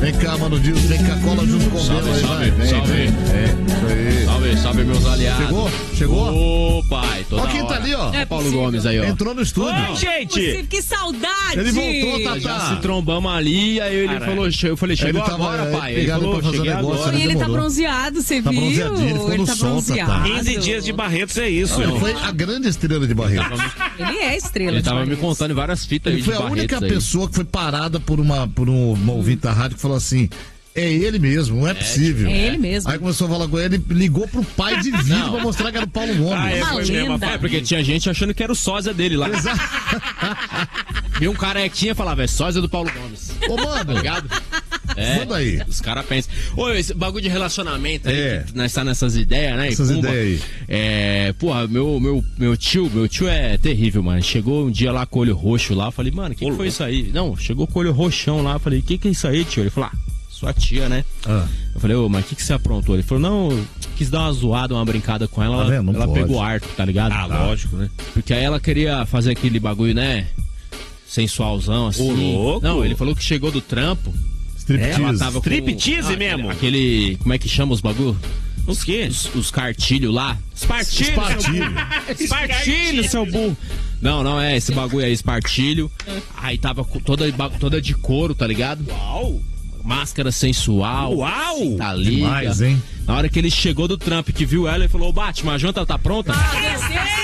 Vem cá, Mano Dias, vem cá, cola junto com o Salve, Belo aí, salve, vai. salve. Salve, meus aliados. Chegou? Ô, pai, toda Ó quem tá hora. ali, ó. Ó, Paulo Gomes aí, ó. Entrou no estúdio. Oi, gente! Que saudade! Ele voltou, Nós já Tatá. se trombamos ali, aí ele falou, eu falei, chegou Ele tava, agora, pai. Ele pegado falou, pra fazer cheguei negócio, agora. E ele tá demorou. bronzeado, você Tá viu? bronzeadinho, ele ficou no tá sol, bronzeado. Tatá. 15 dias de Barretos é isso. Ele foi a grande estrela de Barretos. Ele é estrela. Ele de tava me Barretos. contando várias fitas aí Ele de foi a única Barretos aí. pessoa que foi parada por uma ouvinte da rádio que falou assim: é ele mesmo, não é possível. É ele mesmo. Aí começou a falar com ele, ligou pro pai de vídeo pra mostrar que era o Paulo Gomes. Ah, é, Uma foi mesmo. lenda. É, porque tinha gente achando que era o sósia dele lá. Viu um carequinha e falava, é sósia do Paulo Gomes. Ô, Tá mano, ligado? É, manda aí. os caras pensam. Ô, esse bagulho de relacionamento aí, É. que nós tá nessas ideias, né? Essas Pumba. ideias aí. Porra, meu tio é terrível, mano. Chegou um dia lá com o olho roxo lá, eu falei, mano, o que foi isso aí? Não, chegou com o olho roxão lá, eu falei, o que é isso aí, tio? Ele falou, sua tia, né? Ah. Eu falei, ô, mas o que você aprontou? Ele falou, não, eu quis dar uma zoada, uma brincada com ela, Tá vendo? Não ela pode. pegou arco, tá ligado? Ah, lógico, né? Porque aí ela queria fazer aquele bagulho, né? Sensualzão, assim. Ô, louco. Não, ele falou que chegou do trampo. Ela Striptease. tava com... Striptease mesmo? Aquele... Como é que chama os bagulho? Os quê? Os cartilhos lá. Espartilho. Espartilho, seu burro. Não, é esse bagulho aí, espartilho. Aí tava toda de couro, tá ligado? Uau! Máscara sensual. Uau! Tá liga. Demais, hein? Na hora que ele chegou do trampo que viu ela, ele falou, Batman, a janta tá pronta?